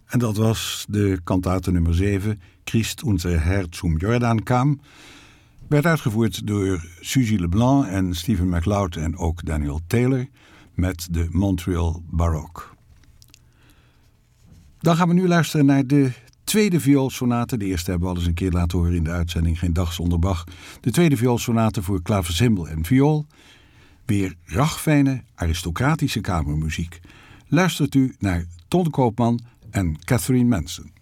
En dat was de kantate nummer 7, Christ unser Herr zum Jordan kam. Werd uitgevoerd door Suzy Leblanc en Stephen MacLeod en ook Daniel Taylor met de Montreal Baroque. Dan gaan we nu luisteren naar de tweede vioolsonate. De eerste hebben we al eens een keer laten horen in de uitzending Geen dag zonder Bach. De tweede vioolsonate voor klaversymbol en viool. Weer ragfijne aristocratische kamermuziek. Luistert u naar Ton Koopman en Catherine Manson.